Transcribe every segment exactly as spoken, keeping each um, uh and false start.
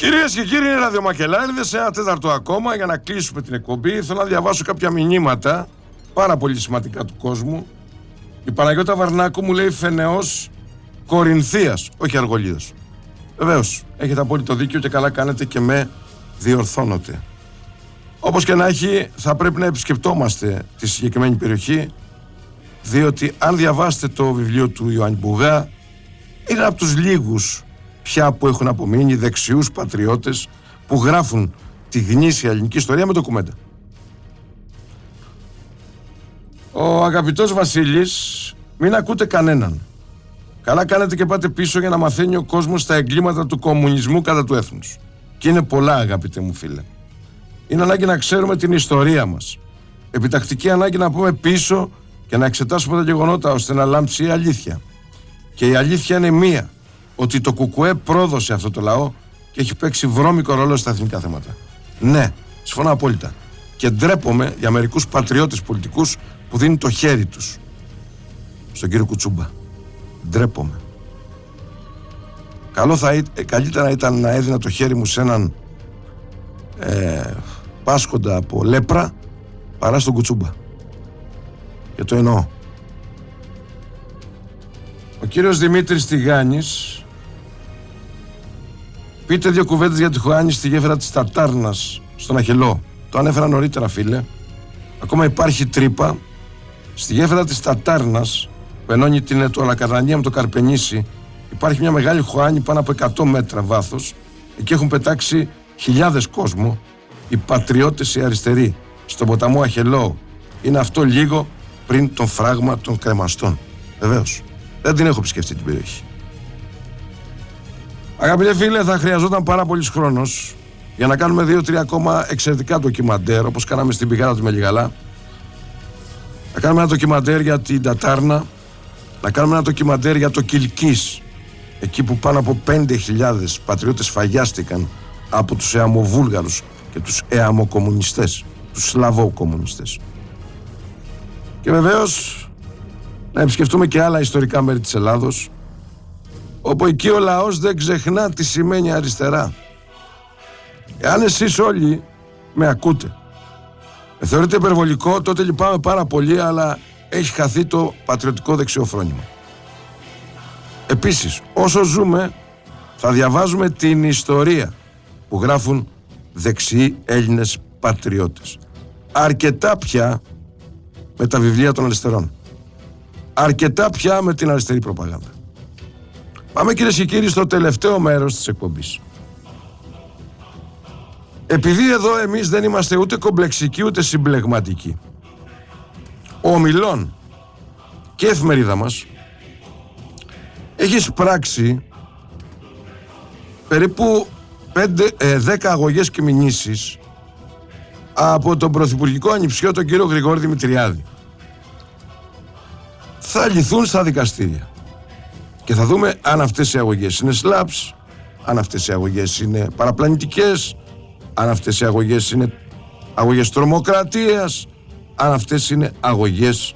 Κυρίες και κύριοι ραδιομακελάριδες, ένα τέταρτο ακόμα για να κλείσουμε την εκπομπή. Θέλω να διαβάσω κάποια μηνύματα πάρα πολύ σημαντικά του κόσμου. Η Παναγιώτα Βαρνάκου μου λέει Φενεός Κορινθίας, όχι Αργολίδος. Βεβαίως, έχετε απόλυτο δίκιο και καλά κάνετε και με διορθώνετε. Όπως και να έχει, θα πρέπει να επισκεπτόμαστε τη συγκεκριμένη περιοχή, διότι αν διαβάσετε το βιβλίο του Ιωάννη Μπουγά, είναι από τους λίγους πια που έχουν απομείνει δεξιούς πατριώτες που γράφουν τη γνήσια ελληνική ιστορία με ντοκουμέντα. Ο αγαπητός Βασίλης, μην ακούτε κανέναν. Καλά κάνετε και πάτε πίσω για να μαθαίνει ο κόσμος τα εγκλήματα του κομμουνισμού κατά του έθνους. Και είναι πολλά, αγαπητέ μου φίλε. Είναι ανάγκη να ξέρουμε την ιστορία μας. Επιτακτική ανάγκη να πούμε πίσω και να εξετάσουμε τα γεγονότα ώστε να λάμψει η αλήθεια. Και η αλήθεια είναι μία. Ότι το Κουκουέ πρόδωσε αυτό το λαό και έχει παίξει βρώμικο ρόλο στα εθνικά θέματα. Ναι, συμφωνώ απόλυτα. Και ντρέπομαι για μερικούς πατριώτες πολιτικούς που δίνουν το χέρι τους στον κύριο Κουτσούμπα. Ντρέπομαι. Καλό θα, καλύτερα ήταν να έδινα το χέρι μου σε έναν ε, πάσχοντα από λέπρα παρά στον Κουτσούμπα. Και το εννοώ. Ο κύριος Δημήτρης Τηγάνης, πείτε δύο κουβέντες για τη Χωάνη στη γέφυρα της Τατάρνας στον Αχελό. Το ανέφερα νωρίτερα, φίλε. Ακόμα υπάρχει τρύπα στη γέφυρα της Τατάρνας που ενώνει την Ετωλακαρνανία με το Καρπενήσι. Υπάρχει μια μεγάλη Χωάνη πάνω από εκατό μέτρα βάθος. Εκεί έχουν πετάξει χιλιάδες κόσμο, οι πατριώτες οι αριστεροί, στον ποταμό Αχελό. Είναι αυτό λίγο πριν τον φράγμα των κρεμαστών. Βεβαίως. Δεν την έχω επισκεφτεί την περιοχή. Αγαπητέ φίλε, θα χρειαζόταν πάρα πολύς χρόνος για να κάνουμε δύο-τρία ακόμα εξαιρετικά ντοκιμαντέρ, όπως κάναμε στην Πηγάδα του Μελιγαλά. Να κάνουμε ένα ντοκιμαντέρ για την Τατάρνα, να κάνουμε ένα ντοκιμαντέρ για το Κιλκής, εκεί που πάνω από πέντε χιλιάδες πατριώτες φαγιάστηκαν από τους Εαμοβούλγαρους και τους Εαμοκομμουνιστές, τους Σλαβοκομμουνιστές. Και βεβαίως να επισκεφτούμε και άλλα ιστορικά μέρη της Ελλάδος, όπου εκεί ο λαός δεν ξεχνά τι σημαίνει αριστερά. Εάν εσείς όλοι με ακούτε, με θεωρείτε υπερβολικό, τότε λυπάμαι πάρα πολύ, αλλά έχει χαθεί το πατριωτικό δεξιοφρόνημα. Επίσης, όσο ζούμε, θα διαβάζουμε την ιστορία που γράφουν δεξιοί Έλληνες πατριώτες. Αρκετά πια με τα βιβλία των αριστερών. Αρκετά πια με την αριστερή προπαγάνδα. Πάμε, κυρίες και κύριοι, στο τελευταίο μέρος της εκπομπής. Επειδή εδώ εμείς δεν είμαστε ούτε κομπλεξικοί ούτε συμπλεγματικοί, ο Ομιλών και η εφημερίδα μας έχει σπράξει περίπου δέκα αγωγές και μηνύσεις από τον πρωθυπουργικό ανιψιό, τον κύριο Γρηγόρη Δημητριάδη. Θα λυθούν στα δικαστήρια. Και θα δούμε αν αυτές οι αγωγές είναι σλάψ, αν αυτές οι αγωγές είναι παραπλανητικές, αν αυτές οι αγωγές είναι αγωγές τρομοκρατίας, αν αυτές είναι αγωγές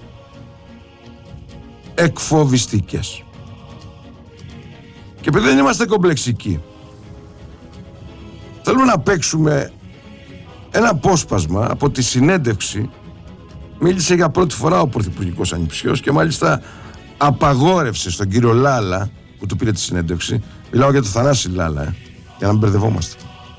εκφοβιστικές. Και επειδή δεν είμαστε κομπλεξικοί, θέλουμε να παίξουμε ένα απόσπασμα από τη συνέντευξη. Μίλησε για πρώτη φορά ο πρωθυπουργικός ανιψιός και μάλιστα απαγόρευσε στον κύριο Λάλα που του πήρε τη συνέντευξη. Μιλάω για τον Θανάση Λάλα, ε, για να μην μπερδευόμαστε.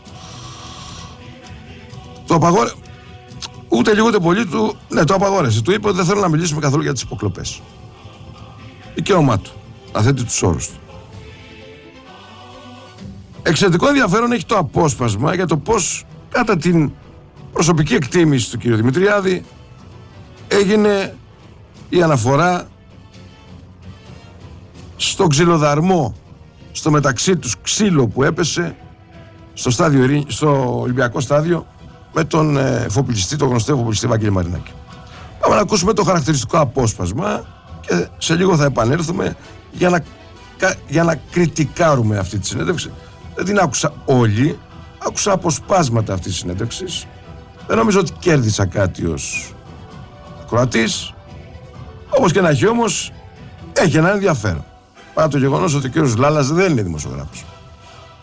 Το απαγόρευσε. Ούτε λίγο ούτε πολύ του. Ναι, το απαγόρευσε. Του είπε ότι δεν θέλω να μιλήσουμε καθόλου για τις υποκλοπές. Δικαίωμά του. Να θέτει τους όρους του. Εξαιρετικό ενδιαφέρον έχει το απόσπασμα για το πώς, κατά την προσωπική εκτίμηση του κύριου Δημητριάδη, έγινε η αναφορά στο ξυλοδαρμό, στο μεταξύ τους ξύλο που έπεσε στο, στάδιο, στο Ολυμπιακό στάδιο με τον εφοπλιστή, τον γνωστό εφοπλιστή Βαγγέλη Μαρινάκη. Πάμε να ακούσουμε το χαρακτηριστικό απόσπασμα και σε λίγο θα επανέλθουμε για να, για να κριτικάρουμε αυτή τη συνέντευξη. Δεν την άκουσα όλη, άκουσα αποσπάσματα αυτής της συνέντευξης. Δεν νομίζω ότι κέρδισα κάτι ως ακροατής. Όπως και να έχει όμως, έχει ένα ενδιαφέρον. Παρά το γεγονός ότι ο κ. Λάλας δεν είναι δημοσιογράφος.